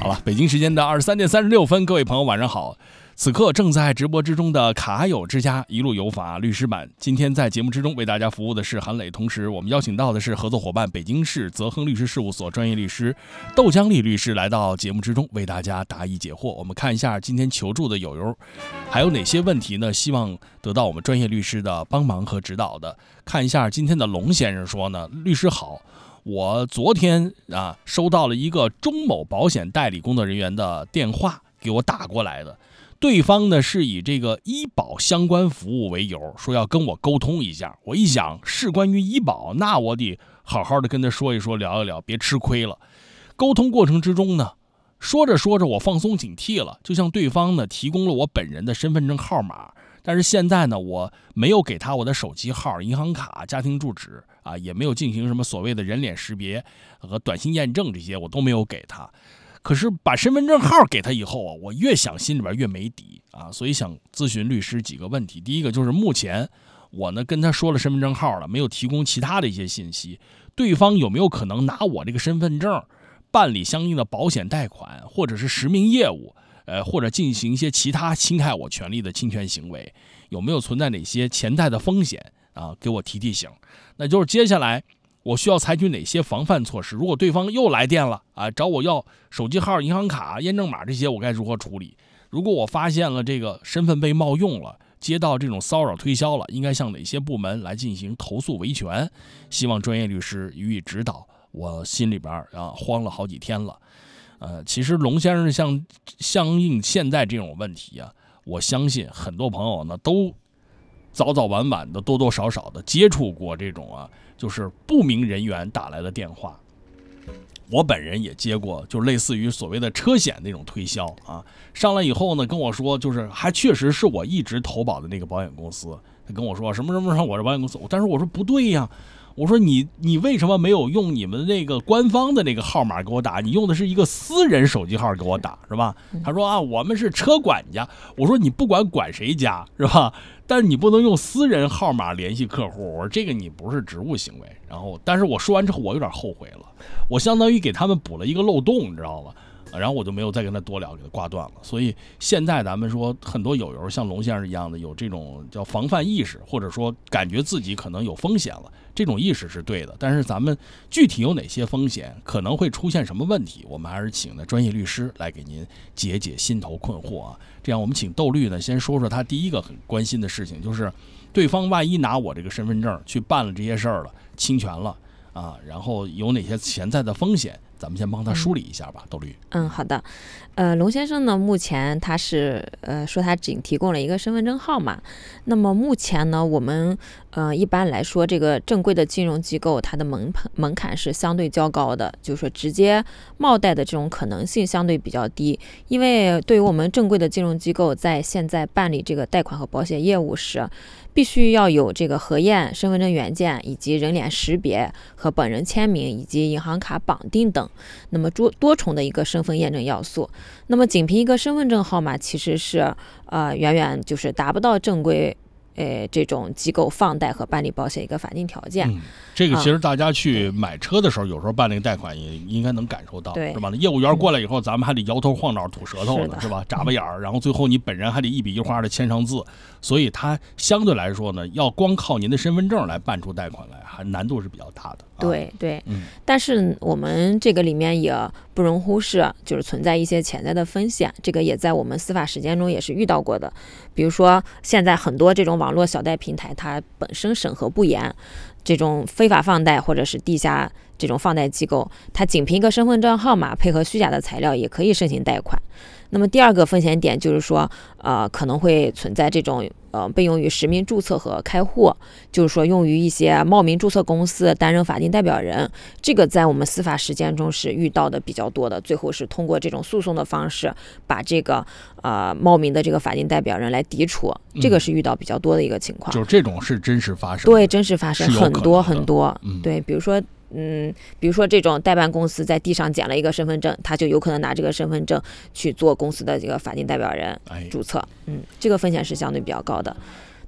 好了，北京时间的23:36，各位朋友晚上好。此刻正在直播之中的卡友之家一路有法律师版，今天在节目之中为大家服务的是韩磊，同时我们邀请到的是合作伙伴北京市泽亨律师事务所专业律师窦江丽律师来到节目之中为大家答疑解惑。我们看一下今天求助的友友还有哪些问题呢？希望得到我们专业律师的帮忙和指导的。看一下今天的龙先生说呢，律师好，我昨天收到了一个中某保险代理工作人员的电话给我打过来的，对方呢是以这个医保相关服务为由，说要跟我沟通一下。我一想是关于医保，那我得好好的跟他说一说，聊一聊，别吃亏了。沟通过程之中呢，说着说着我放松警惕了，就向对方呢提供了我本人的身份证号码。但是现在呢，我没有给他我的手机号、银行卡、家庭住址也没有进行什么所谓的人脸识别和短信验证，这些我都没有给他。可是把身份证号给他以后我越想心里边越没底所以想咨询律师几个问题。第一个就是目前我呢跟他说了身份证号了，没有提供其他的一些信息，对方有没有可能拿我这个身份证办理相应的保险贷款或者是实名业务？或者进行一些其他侵害我权利的侵权行为，有没有存在哪些潜在的风险给我提醒。那就是接下来我需要采取哪些防范措施？如果对方又来电了找我要手机号、银行卡、验证码这些，我该如何处理？如果我发现了这个身份被冒用了，接到这种骚扰推销了，应该向哪些部门来进行投诉维权？希望专业律师予以指导。我心里边慌了好几天了。其实龙先生相应现在这种问题我相信很多朋友呢都早早晚晚的多多少少的接触过这种就是不明人员打来的电话。我本人也接过，就类似于所谓的车险那种推销上来以后呢跟我说，就是还确实是我一直投保的那个保险公司，他跟我说什么什么我是保险公司，但是我说不对呀。我说你为什么没有用你们那个官方的那个号码给我打？你用的是一个私人手机号给我打是吧？他说我们是车管家。我说你不管谁家是吧？但是你不能用私人号码联系客户。我说这个你不是职务行为。然后，但是我说完之后我有点后悔了，我相当于给他们补了一个漏洞，你知道吗？然后我就没有再跟他多聊，给他挂断了。所以现在咱们说很多友像龙先生一样的有这种叫防范意识，或者说感觉自己可能有风险了，这种意识是对的。但是咱们具体有哪些风险，可能会出现什么问题，我们还是请的专业律师来给您解心头困惑这样我们请窦律呢先说说他第一个很关心的事情，就是对方万一拿我这个身份证去办了这些事儿了，侵权了然后有哪些潜在的风险，咱们先帮他梳理一下吧。窦律。 好的。龙先生呢，目前他是说他仅提供了一个身份证号码。那么目前呢，我们一般来说，这个正规的金融机构它的门槛是相对较高的，就是说直接冒贷的这种可能性相对比较低。因为对于我们正规的金融机构，在现在办理这个贷款和保险业务时，必须要有这个核验、身份证原件以及人脸识别和本人签名以及银行卡绑定等，那么多重的一个身份验证要素。那么仅凭一个身份证号码其实是远远就是达不到正规这种机构放贷和办理保险一个法定条件。 这个其实大家去买车的时候，有时候办那个贷款也应该能感受到，是吧？业务员过来以后，咱们还得摇头晃脑、吐舌头的，是吧？眨巴眼儿，然后最后你本人还得一笔一画的签上字，所以它相对来说呢，要光靠您的身份证来办出贷款来，还难度是比较大的。 对。但是我们这个里面也不容忽视，就是存在一些潜在的风险，这个也在我们司法实践中也是遇到过的。比如说，现在很多这种网络小贷平台，它本身审核不严。这种非法放贷或者是地下这种放贷机构，它仅凭一个身份证号码配合虚假的材料也可以申请贷款。那么第二个风险点就是说，可能会存在这种被用于实名注册和开户，就是说用于一些冒名注册公司担任法定代表人，这个在我们司法实践中是遇到的比较多的，最后是通过这种诉讼的方式把这个冒名的这个法定代表人来抵除，这个是遇到比较多的一个情况。 就是这种是真实发生的。 对，真实发生很多很多。对，比如说这种代办公司在地上捡了一个身份证，他就有可能拿这个身份证去做公司的这个法定代表人注册。这个风险是相对比较高的。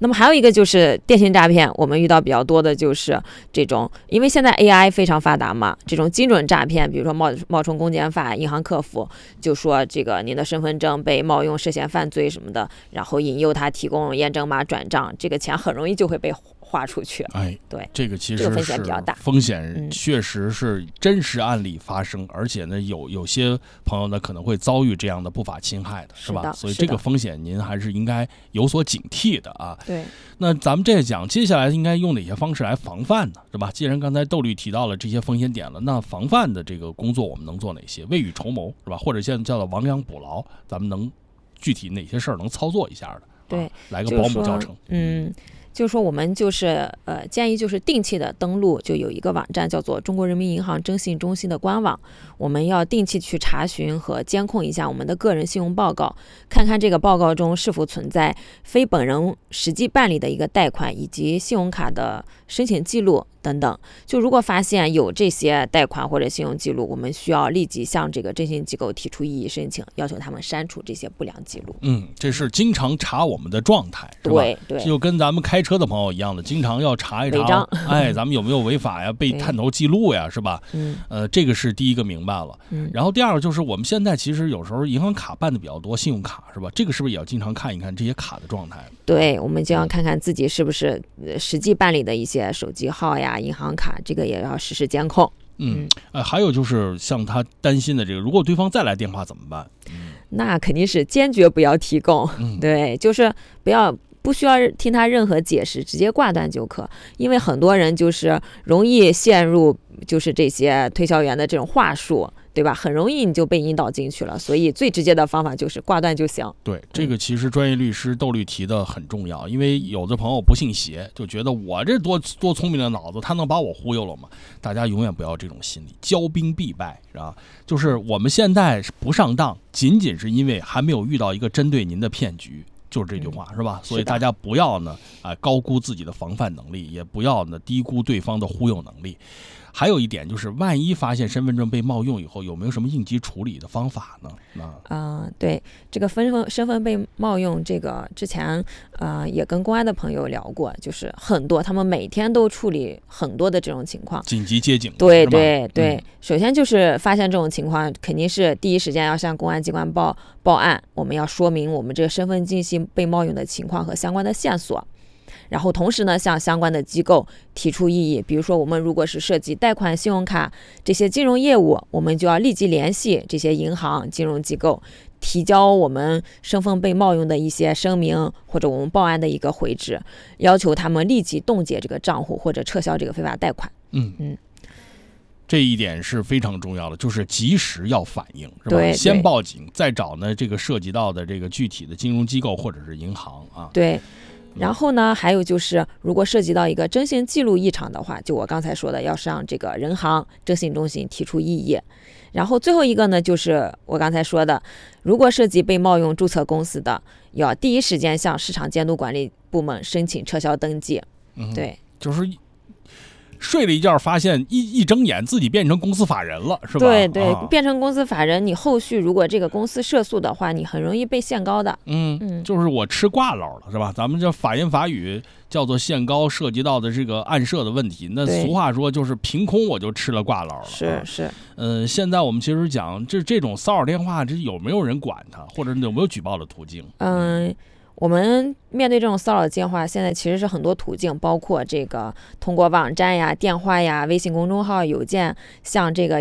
那么还有一个就是电信诈骗，我们遇到比较多的就是这种，因为现在 AI 非常发达嘛，这种精准诈骗，比如说冒充公检法、银行客服，就说这个您的身份证被冒用，涉嫌犯罪什么的，然后引诱他提供验证码转账，这个钱很容易就会被花出去。 哎， 对， 这个其实这个风险比较大， 风险确实是真实案例发生，而且呢，有些朋友呢可能会遭遇这样的不法侵害的，是吧？所以这个风险您还是应该有所警惕的啊。 对， 那咱们这讲，接下来应该用哪些方式来防范呢？是吧？既然刚才窦律提到了这些风险点了，那防范的这个工作我们能做哪些？未雨绸缪，是吧？或者现在叫做亡羊补牢，咱们能具体哪些事儿能操作一下的？ 对， 来个保姆教程。 就是说我们就是建议就是定期的登录，就有一个网站叫做中国人民银行征信中心的官网，我们要定期去查询和监控一下我们的个人信用报告，看看这个报告中是否存在非本人实际办理的一个贷款以及信用卡的申请记录等等。就如果发现有这些贷款或者信用记录，我们需要立即向这个征信机构提出异议申请，要求他们删除这些不良记录。 这是经常查我们的状态，是吧？ 对， 就跟咱们开车的朋友一样的，经常要查一查，咱们有没有违法呀、被探头记录呀，是吧？这个是第一个明白了。然后第二个就是我们现在其实有时候银行卡办的比较多，信用卡是吧？这个是不是也要经常看一看这些卡的状态？ 对，我们就要看看自己是不是实际办理的一些手机号呀、银行卡，这个也要实时监控。 还有就是像他担心的这个，如果对方再来电话怎么办？ 那肯定是坚决不要提供。对，就是不需要听他任何解释，直接挂断就可。因为很多人就是容易陷入就是这些推销员的这种话术，对吧？很容易你就被引导进去了，所以最直接的方法就是挂断就行。 对，这个其实专业律师窦律提的很重要，因为有的朋友不信邪，就觉得我这多聪明的脑子，他能把我忽悠了吗？大家永远不要这种心理，骄兵必败，是吧？就是我们现在不上当，仅仅是因为还没有遇到一个针对您的骗局。就是这句话，是吧？所以大家不要呢高估自己的防范能力，也不要呢低估对方的忽悠能力。还有一点就是，万一发现身份证被冒用以后，有没有什么应急处理的方法呢？ 对，这个身份被冒用，这个之前也跟公安的朋友聊过，就是很多他们每天都处理很多的这种情况， 紧急接警。 对，首先就是发现这种情况，肯定是第一时间要向公安机关报案，我们要说明我们这个身份信息被冒用的情况和相关的线索。然后同时呢，向相关的机构提出异议，比如说我们如果是涉及贷款、信用卡这些金融业务，我们就要立即联系这些银行、金融机构，提交我们身份被冒用的一些声明，或者我们报案的一个回执，要求他们立即冻结这个账户或者撤销这个非法贷款。 这一点是非常重要的，就是及时要反应，是吧？ 对， 先报警，再找呢这个涉及到的这个具体的金融机构或者是银行啊。 对。然后呢，还有就是，如果涉及到一个征信记录异常的话，就我刚才说的，要向这个人行征信中心提出异议。然后最后一个呢，就是我刚才说的，如果涉及被冒用注册公司的，要第一时间向市场监督管理部门申请撤销登记。对， 就是睡了一觉，发现一睁眼自己变成公司法人了，是吧？ 对，变成公司法人，你后续如果这个公司涉诉的话，你很容易被限高的。 就是我吃挂漏了，是吧？咱们这法言法语叫做限高，涉及到的这个案涉的问题。那俗话说就是凭空我就吃了挂漏了。 是。 现在我们其实讲这种骚扰电话，这有没有人管它，或者有没有举报的途径？ 我们面对这种骚扰电话，现在其实是很多途径，包括这通过网站呀、电话呀、微信公众号、邮件，像这个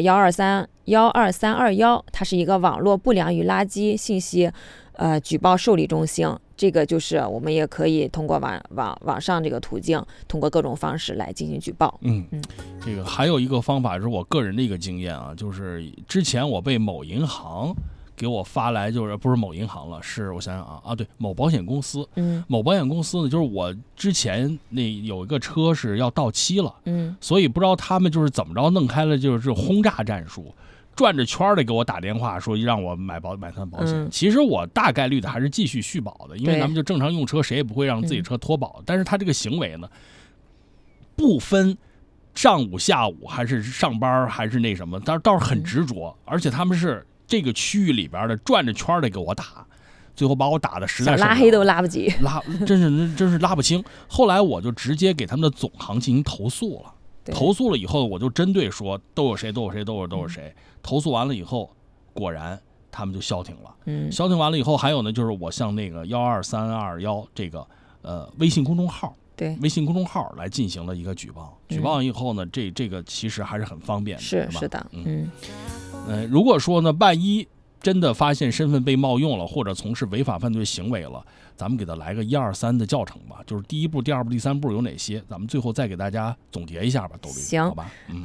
12321，它是一个网络不良与垃圾信息举报受理中心。这个就是我们也可以通过网上这个途径，通过各种方式来进行举报。 这个还有一个方法是我个人的一个经验啊，就是之前我被某银行给我发来，就是不是某银行了，是我想想对，某保险公司。某保险公司呢，就是我之前那有一个车是要到期了，所以不知道他们就是怎么着弄开了就是轰炸战术，转着圈的给我打电话说让我买他保险。其实我大概率的还是继续续保的，因为咱们就正常用车，谁也不会让自己车脱保。但是他这个行为呢，不分上午下午还是上班还是那什么，倒是很执着，而且他们是这个区域里边的转着圈的给我打， 最后把我打的实在是拉黑都拉不及， 真是拉不清。后来我就直接给他们的总行进行投诉了。投诉了以后，我就针对说都有谁，投诉完了以后，果然他们就消停了。消停完了以后，还有呢，就是我向那个12321这个微信公众号。对，微信公众号来进行了一个举报，举报以后呢，这个其实还是很方便的， 是的， 如果说呢，万一真的发现身份被冒用了，或者从事违法犯罪行为了，咱们给他来个123的教程吧，就是第一步、第二步、第三步有哪些，咱们最后再给大家总结一下吧，窦律师， 行， 好吧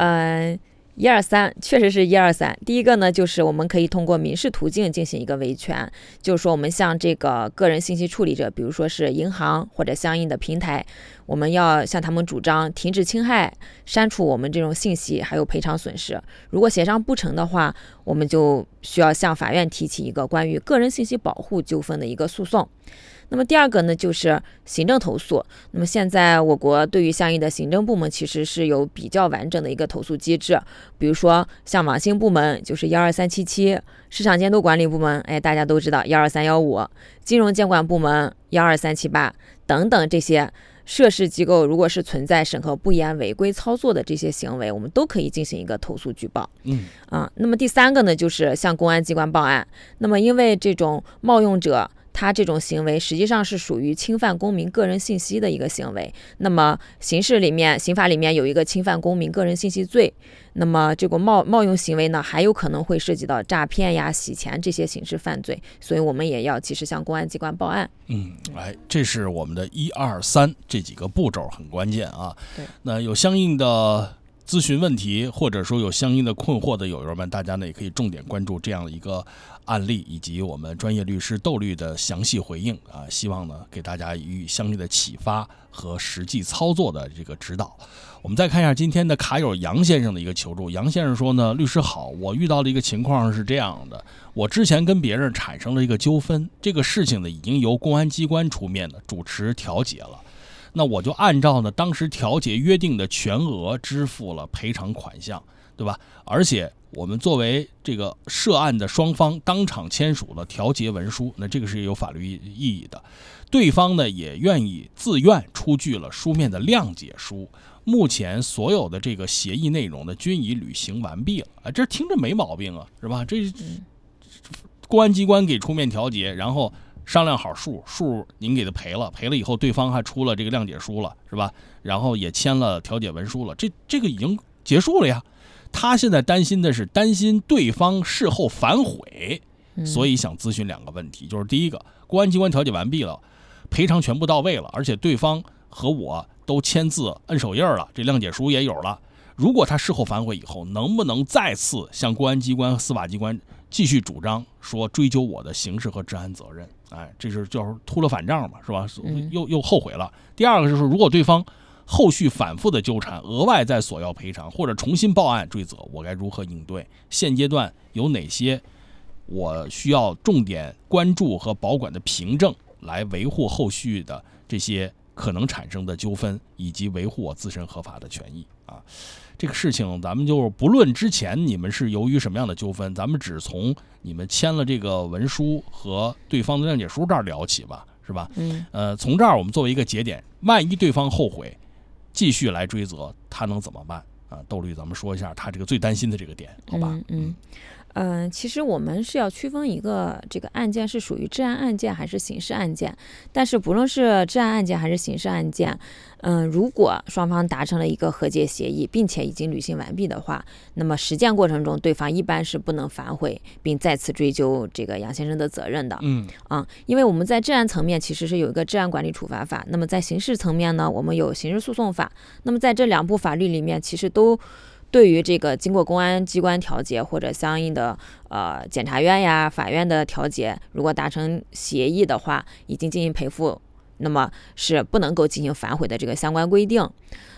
？123确实是123。第一个呢，就是我们可以通过民事途径进行一个维权，就是说我们向这个个人信息处理者，比如说是银行或者相应的平台，我们要向他们主张停止侵害、删除我们这种信息，还有赔偿损失。如果协商不成的话，我们就需要向法院提起一个关于个人信息保护纠纷的一个诉讼。那么第二个呢，就是行政投诉。那么现在我国对于相应的行政部门其实是有比较完整的一个投诉机制，比如说像网信部门就是12377，市场监督管理部门大家都知道12315，金融监管部门12378等等，这些涉事机构如果是存在审核不严、违规操作的这些行为，我们都可以进行一个投诉举报。那么第三个呢，就是向公安机关报案。那么因为这种冒用者他这种行为实际上是属于侵犯公民个人信息的一个行为，那么刑法里面有一个侵犯公民个人信息罪，那么这个冒用行为呢，还有可能会涉及到诈骗呀、洗钱这些刑事犯罪，所以我们也要及时向公安机关报案。 这是我们的123这几个步骤很关键啊。 对， 那有相应的咨询问题，或者说有相应的困惑的友友们，大家呢也可以重点关注这样的一个案例，以及我们专业律师窦律的详细回应啊，希望呢给大家予以相应的启发和实际操作的这个指导。我们再看一下今天的卡友杨先生的一个求助。杨先生说呢，律师好，我遇到的一个情况是这样的，我之前跟别人产生了一个纠纷，这个事情呢已经由公安机关出面的主持调解了。那我就按照呢当时调解约定的全额支付了赔偿款项，对吧？而且我们作为这个涉案的双方当场签署了调解文书，那这个是有法律意义的。对方呢也自愿出具了书面的谅解书，目前所有的这个协议内容呢均已履行完毕了啊，这听着没毛病啊，是吧？这公安机关给出面调解，然后商量好数您给他赔了以后，对方还出了这个谅解书了，是吧？然后也签了调解文书了，这个已经结束了呀。他现在担心对方事后反悔，所以想咨询两个问题，就是第一个，公安机关调解完毕了，赔偿全部到位了，而且对方和我都签字摁手印了，这谅解书也有了。如果他事后反悔以后，能不能再次向公安机关和司法机关继续主张说追究我的刑事和治安责任？这是就是秃了反账嘛，是吧？又后悔了。第二个就是，如果对方后续反复的纠缠，额外再索要赔偿或者重新报案追责，我该如何应对？现阶段有哪些我需要重点关注和保管的凭证，来维护后续的这些可能产生的纠纷，以及维护我自身合法的权益啊？这个事情咱们就不论之前你们是由于什么样的纠纷，咱们只从你们签了这个文书和对方的谅解书这儿聊起吧，是吧？从这儿我们作为一个节点，万一对方后悔继续来追责，他能怎么办啊？窦律，咱们说一下他这个最担心的这个点，好吧？ 其实我们是要区分一个这个案件是属于治安案件还是刑事案件，但是不论是治安案件还是刑事案件，如果双方达成了一个和解协议，并且已经履行完毕的话，那么实践过程中对方一般是不能反悔并再次追究这个杨先生的责任的。因为我们在治安层面其实是有一个治安管理处罚法，那么在刑事层面呢，我们有刑事诉讼法，那么在这两部法律里面其实都对于这个经过公安机关调解或者相应的检察院呀、法院的调解，如果达成协议的话，已经进行赔付，那么是不能够进行反悔的这个相关规定。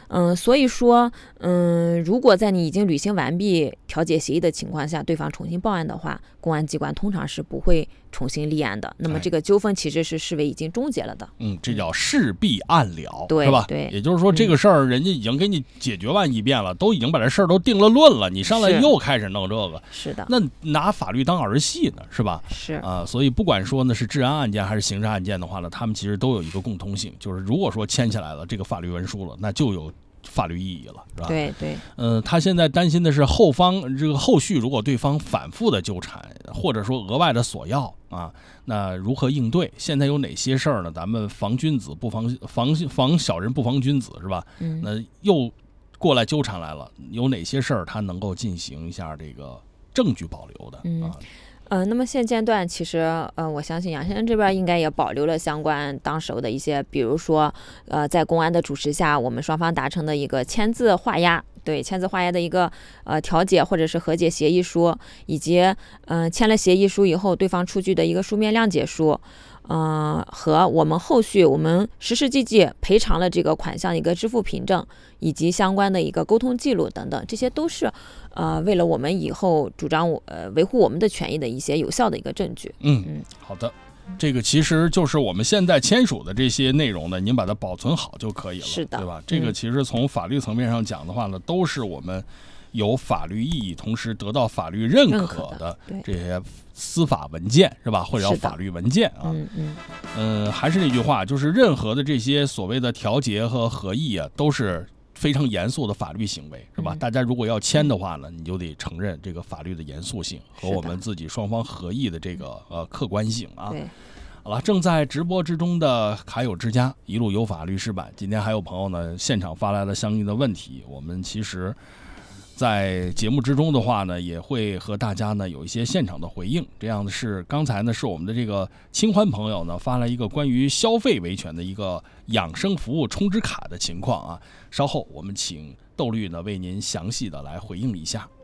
所以说，如果在你已经履行完毕调解协议的情况下，对方重新报案的话，公安机关通常是不会重新立案的。那么这个纠纷其实是视为已经终结了的。 这叫事毕案了， 对， 是吧？ 对， 也就是说这个事儿人家已经给你解决完一遍了，都已经把这事儿都定了论了，你上来又开始弄这个， 是的， 那拿法律当儿戏呢，是吧？ 是啊，所以不管说呢是治安案件还是刑事案件的话呢，他们其实都有一个共通性，就是如果说签下来了这个法律文书了，那就有法律意义了，是吧？ 对对。 他现在担心的是这个后续如果对方反复的纠缠，或者说额外的索要啊，那如何应对？现在有哪些事儿呢？咱们防君子不防小人不防君子，是吧？那又过来纠缠来了，有哪些事儿他能够进行一下这个证据保留的啊？ 那么现阶段其实我相信杨先生这边应该也保留了相关当时的一些，比如说在公安的主持下，我们双方达成的一个签字画押的一个调解或者是和解协议书，以及签了协议书以后对方出具的一个书面谅解书，和我们后续我们实实际际赔偿了这个款项的一个支付凭证，以及相关的一个沟通记录等等，这些都是为了我们以后主张维护我们的权益的一些有效的一个证据。 好的。这个其实就是我们现在签署的这些内容呢，您把它保存好就可以了， 是的， 对吧？这个其实从法律层面上讲的话呢，都是我们有法律意义，同时得到法律认可的这些司法文件，是吧？或者叫法律文件啊。还是那句话，就是任何的这些所谓的调解和合议啊，都是非常严肃的法律行为，是吧？大家如果要签的话呢，你就得承认这个法律的严肃性和我们自己双方合意的这个客观性啊。好了，正在直播之中的卡友之家一路有法律师版，今天还有朋友呢现场发来了相应的问题，我们其实在节目之中的话呢，也会和大家呢有一些现场的回应。这样的是刚才呢是我们的这个清欢朋友呢发来一个关于消费维权的一个养生服务充值卡的情况啊，稍后我们请窦律呢为您详细的来回应一下。